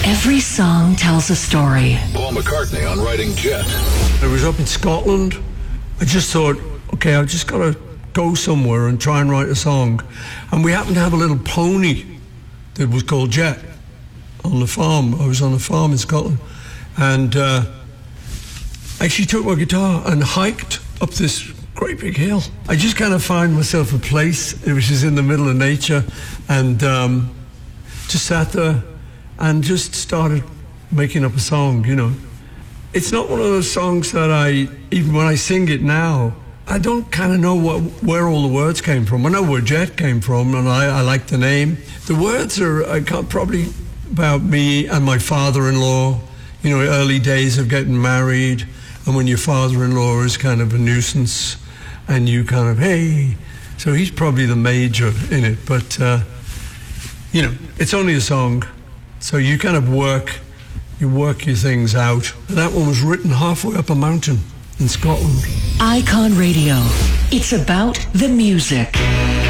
Every song tells a story. Paul McCartney on Writing Jet. I was up in Scotland. I just thought, okay, I've just got to go somewhere and try and write a song. And we happened to have a little pony that was called Jet on the farm. I was on a farm in Scotland. And I actually took my guitar and hiked up this great big hill. I just kind of found myself a place which is in the middle of nature, and just sat there and just started making up a song, you know. It's not one of those songs that even when I sing it now, I don't kind of know where all the words came from. I know where Jet came from, and I like the name. The words are probably about me and my father-in-law, you know, early days of getting married, and when your father-in-law is kind of a nuisance, and you kind of, hey, so he's probably the major in it, but, you know, it's only a song, so you kind of work your things out. And that one was written halfway up a mountain in Scotland. Icon Radio. It's about the music.